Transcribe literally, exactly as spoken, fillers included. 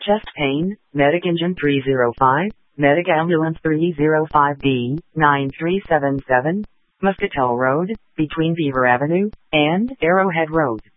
Chest pain, Medic Engine three oh five, Medic Ambulance three oh five B, nine three seven seven, Muscatel Road, between Beaver Avenue and Arrowhead Road.